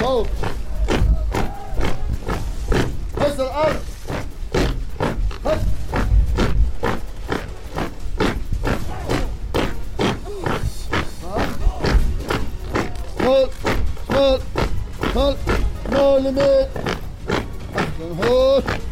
فوق. هز الارض. هز. هول هول هول. نو ليميت. هول.